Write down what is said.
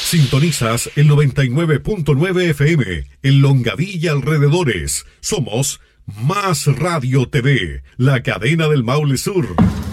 Sintonizas el 99.9 FM en Longaví y alrededores. Somos Más Radio TV, la cadena del Maule Sur.